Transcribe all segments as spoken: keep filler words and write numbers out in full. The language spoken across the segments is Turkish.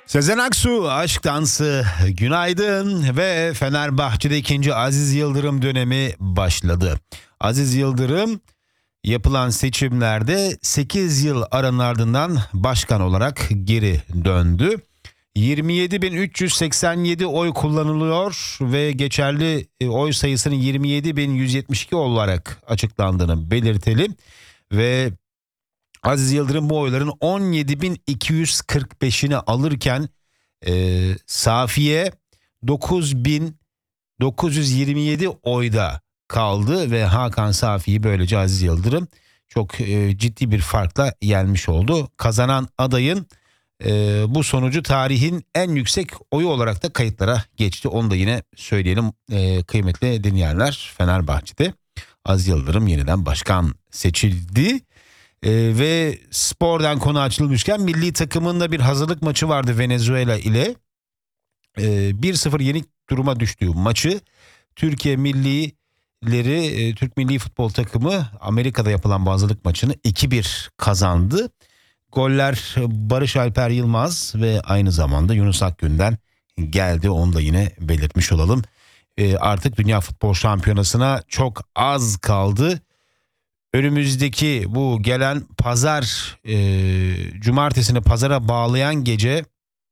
Sezen Aksu, Aşk Dansı, günaydın ve Fenerbahçe'de ikinci Aziz Yıldırım dönemi başladı. Aziz Yıldırım yapılan seçimlerde sekiz yıl aranın ardından başkan olarak geri döndü. yirmi yedi bin üç yüz seksen yedi oy kullanılıyor ve geçerli oy sayısının yirmi yedi bin yüz yetmiş iki olarak açıklandığını belirtelim. Ve Aziz Yıldırım bu oyların on yedi bin iki yüz kırk beşini alırken e, Safiye dokuz bin dokuz yüz yirmi yedi oyda kaldı ve Hakan Safi'yi böylece Aziz Yıldırım çok e, ciddi bir farkla yenmiş oldu. Kazanan adayın e, bu sonucu tarihin en yüksek oyu olarak da kayıtlara geçti. Onu da yine söyleyelim e, kıymetli dinleyenler. Fenerbahçe'de Aziz Yıldırım yeniden başkan seçildi. Ee, ve spordan konu açılmışken milli takımın da bir hazırlık maçı vardı Venezuela ile. Ee, bir sıfır yenik duruma düştüğü maçı Türkiye millileri, e, Türk milli futbol takımı Amerika'da yapılan bu hazırlık maçını iki bir kazandı. Goller Barış Alper Yılmaz ve aynı zamanda Yunus Akgün'den geldi, onu da yine belirtmiş olalım. Ee, artık Dünya Futbol Şampiyonası'na çok az kaldı. Önümüzdeki bu gelen pazar, e, cumartesini pazara bağlayan gece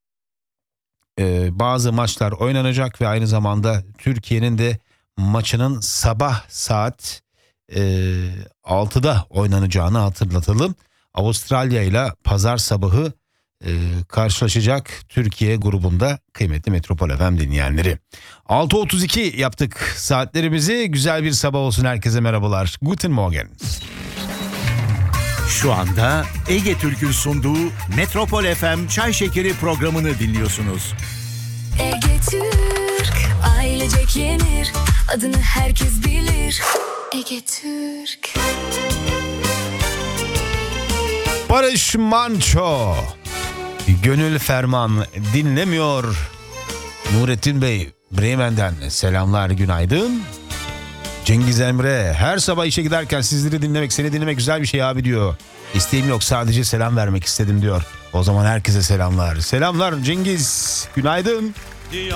e, bazı maçlar oynanacak ve aynı zamanda Türkiye'nin de maçının sabah saat e, altıda oynanacağını hatırlatalım. Avustralya ile pazar sabahı e, karşılaşacak Türkiye grubunda kıymetli Metropol F M dinleyenleri. altı otuz iki yaptık saatlerimizi. Güzel bir sabah olsun, herkese merhabalar. Guten Morgen. Şu anda Ege Türk'ün sunduğu Metropol F M Çay Şekeri programını dinliyorsunuz. Ege Türk, ailecek yenir, adını herkes bilir. Ege Türk. Barış Manço, Gönül Ferman dinlemiyor. Nurettin Bey Bremen'den selamlar, günaydın. Cengiz Emre, her sabah işe giderken sizleri dinlemek, seni dinlemek güzel bir şey abi diyor. İsteğim yok, sadece selam vermek istedim diyor. O zaman herkese selamlar. Selamlar Cengiz, günaydın.